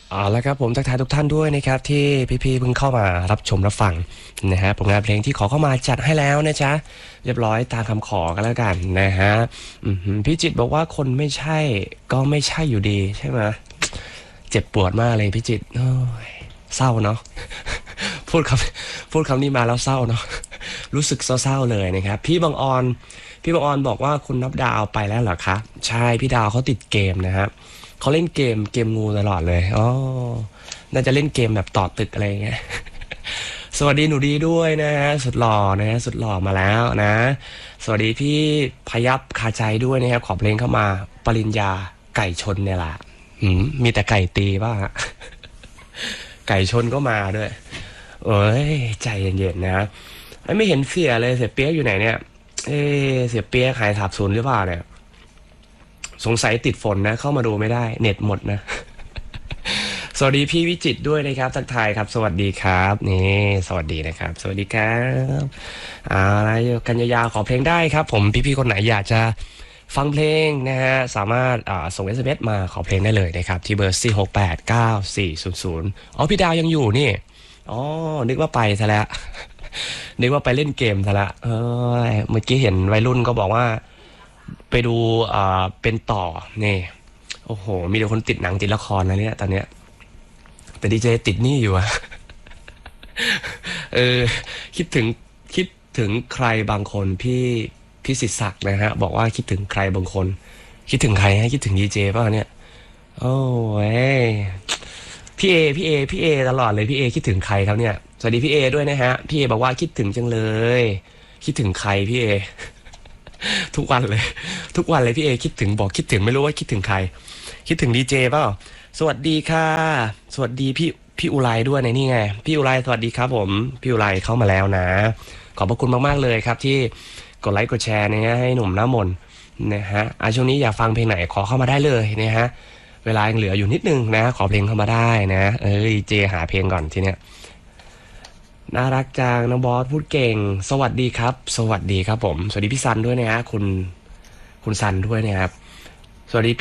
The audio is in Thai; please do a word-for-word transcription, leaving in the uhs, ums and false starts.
เอาละครับผมทักทายทุกท่านด้วยนะครับที่พี่ๆเพิ่งเข้ามารับชมรับฟังนะฮะผลงานเพลงที่ขอเข้ามาจัดให้แล้วนะจ๊ะเรียบร้อยตามคำขอกันแล้วกันนะฮะอือหือพี่จิตรบอกว่าคนไม่ใช่ก็ไม่ใช่อยู่ดีใช่ไหมเจ็บปวดมากเลยพี่จิตรโอ้ยเศร้าเนาะพูดคำพูดคำนี้มาแล้วเศร้าเนาะรู้สึกเศร้าๆเลยนะครับพี่บางออนพี่บางออนบอกว่าคุณนับดาวไปแล้วเหรอคะใช่พี่ดาวเขาติดเกมนะฮะ เขาเล่นเกมเกมงูตลอดเลยอ๋อน่าจะเล่นเกมแบบต่อตึกอะไรอย่างเงี้ยสวัสดีหนูดีด้วยนะฮะสุดหล่อนะฮะสุดหล่อมาแล้วนะสวัสดีพี่พยับคาใจด้วยนะครับขอเพลงเข้ามาปริญญาไก่ชนเนี่ยแหละหืมมีแต่ไก่ตีบ้างฮะไก่ชนก็มาด้วยเอ้ยใจเย็นๆนะไอ้ไม่เห็นเสียเลยเสียเปียกอยู่ไหนเนี่ยเอ๊ะเสียเปียกหายสาบสูญหรือเปล่าเนี่ย สงสัยติดฝนนะเข้ามาดูไม่ได้เน็ตหมดนะสวัสดีพี่วิจิตรด้วยนะครับทักทายครับสวัสดีครับนี่สวัสดีนะครับสวัสดีครับอ่าอะไรกันยาวๆขอเพลงได้ครับผมพี่ๆคนไหนอยากจะฟังเพลงนะฮะสามารถอ่าส่ง เอส เอ็ม เอส มาขอเพลงได้เลยนะครับที่เบอร์สี่หกแปดเก้าสี่ศูนย์ศูนย์อ๋อพี่ดาวยังอยู่นี่อ๋อนึกว่าไปซะแล้วนึกว่าไปเล่นเกมซะละเออเมื่อกี้เห็นวัยรุ่นก็บอกว่า ไปดูอ่าเป็นต่อนี่โอ้โหมีแต่คนติดหนังติดละครนะเนี่ยตอนเนี้ยแต่ดีเจติดหนี่อยู่อะเออคิดถึงคิดถึงใครบางคนพี่พี่ศิษย์ศักดิ์นะฮะบอกว่าคิดถึงใครบางคนคิดถึงใครฮะคิดถึงดีเจป่ะเนี่ยโอ้ยพี่เอพี่เอพี่เอตลอดเลยพี่เอคิดถึงใครครับเนี่ยสวัสดีพี่เอด้วยนะฮะพี่เอบอกว่าคิดถึงจังเลยคิดถึงใครพี่เอ ทุกวันเลยทุกวันเลยพี่เอคิดถึงบอกคิดถึงไม่รู้ว่าคิดถึงใครคิดถึงดีเจเปล่าสวัสดีค่ะสวัสดีพี่พี่อุไรด้วยในนี่ไงพี่อุไรสวัสดีครับผมพี่อุไรเข้ามาแล้วนะขอบพระคุณมากๆเลยครับที่กดไลค์กดแชร์นะฮะให้หนุ่มหน้ามนต์นะฮะอ่ะช่วงนี้อยากฟังเพลงไหนขอเข้ามาได้เลยนะฮะเวลายังเหลืออยู่นิดนึงนะขอเพลงเข้ามาได้นะเอ้ยเจหาเพลงก่อนทีเนี้ย น่ารักจังน้องบอสพูดเก่งสวัสดีครับสวัสดีครับผมสวัสดีพี่ซันด้วยนะฮะคุณคุณซันด้วยนะครับสวัสดี